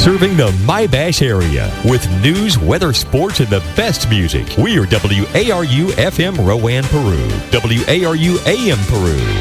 Serving the My-Bash area with news, weather, sports, and the best music. We are WARU FM Rowan, Peru. WARU AM Peru.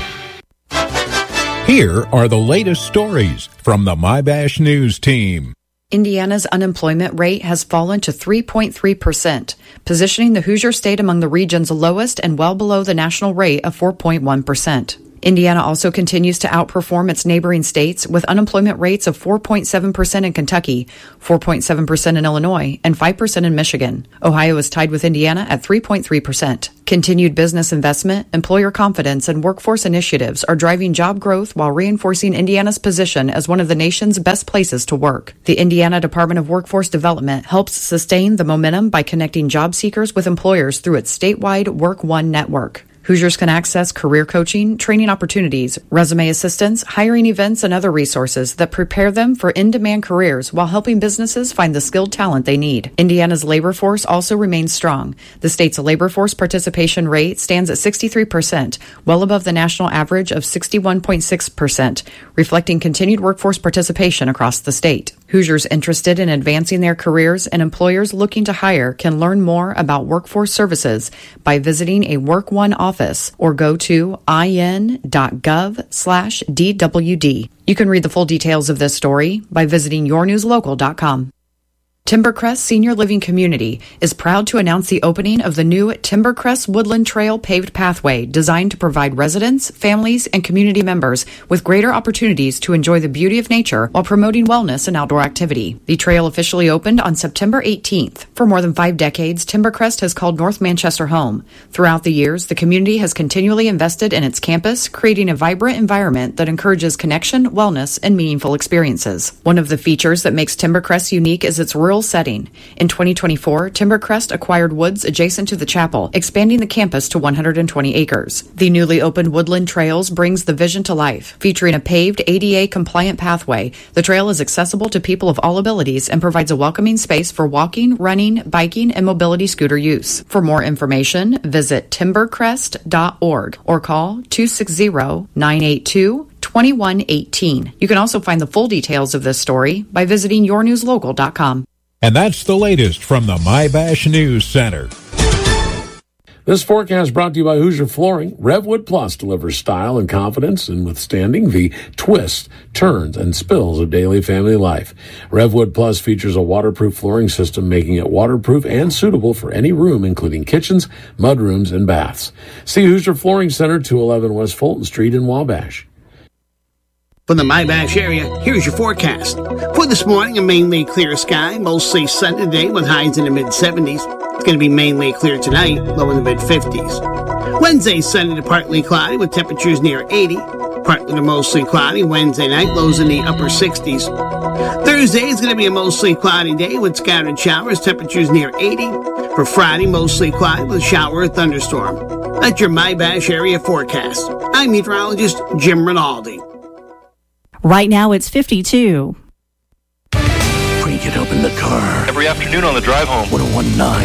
Here are the latest stories from the My-Bash News team. Indiana's unemployment rate has fallen to 3.3%, positioning the Hoosier State among the region's lowest and well below the national rate of 4.1%. Indiana also continues to outperform its neighboring states with unemployment rates of 4.7% in Kentucky, 4.7% in Illinois, and 5% in Michigan. Ohio is tied with Indiana at 3.3%. Continued business investment, employer confidence, and workforce initiatives are driving job growth while reinforcing Indiana's position as one of the nation's best places to work. The Indiana Department of Workforce Development helps sustain the momentum by connecting job seekers with employers through its statewide Work One network. Hoosiers can access career coaching, training opportunities, resume assistance, hiring events, and other resources that prepare them for in-demand careers while helping businesses find the skilled talent they need. Indiana's labor force also remains strong. The state's labor force participation rate stands at 63%, well above the national average of 61.6%, reflecting continued workforce participation across the state. Hoosiers interested in advancing their careers and employers looking to hire can learn more about workforce services by visiting a Work One office or go to in.gov/DWD. You can read the full details of this story by visiting yournewslocal.com. Timbercrest Senior Living Community is proud to announce the opening of the new Timbercrest Woodland Trail paved pathway designed to provide residents, families, and community members with greater opportunities to enjoy the beauty of nature while promoting wellness and outdoor activity. The trail officially opened on September 18th. For more than 5 decades, Timbercrest has called North Manchester home. Throughout the years, the community has continually invested in its campus, creating a vibrant environment that encourages connection, wellness, and meaningful experiences. One of the features that makes Timbercrest unique is its rural setting. In 2024, Timbercrest acquired woods adjacent to the chapel, expanding the campus to 120 acres. The newly opened Woodland Trails brings the vision to life. Featuring a paved ADA-compliant pathway, the trail is accessible to people of all abilities and provides a welcoming space for walking, running, biking, and mobility scooter use. For more information, visit timbercrest.org or call 260-982-2118. You can also find the full details of this story by visiting yournewslocal.com. And that's the latest from the My-Bash News Center. This forecast brought to you by Hoosier Flooring. RevWood Plus delivers style and confidence in withstanding the twists, turns, and spills of daily family life. RevWood Plus features a waterproof flooring system, making it waterproof and suitable for any room, including kitchens, mudrooms, and baths. See Hoosier Flooring Center, 211 West Fulton Street in Wabash. From the My-Bash area, here's your forecast. For this morning, a mainly clear sky, mostly sunny today with highs in the mid-70s. It's going to be mainly clear tonight, low in the mid-50s. Wednesday, sunny to partly cloudy with temperatures near 80. Partly to mostly cloudy Wednesday night, lows in the upper 60s. Thursday is going to be a mostly cloudy day with scattered showers, temperatures near 80. For Friday, mostly cloudy with shower or thunderstorm. That's your My-Bash area forecast. I'm meteorologist Jim Rinaldi. Right now it's 52. Crank it up in the car. Every afternoon on the drive home. 1019.